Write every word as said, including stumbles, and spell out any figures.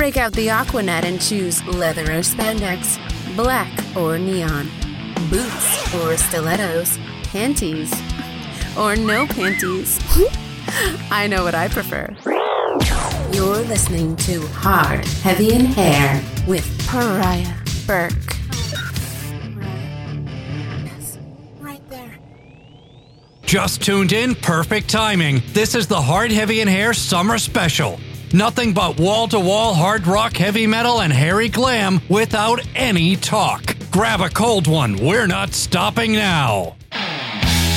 Break out the Aquanet and choose leather or spandex, black or neon, boots or stilettos, panties or no panties. I know what I prefer. You're listening to Hard, Heavy, and Hair with Pariah Burke. Yes, right there. Just tuned in, perfect timing. This is the Hard, Heavy, and Hair Summer Special. Nothing but wall-to-wall hard rock, heavy metal, and hairy glam without any talk. Grab a cold one. We're not stopping now.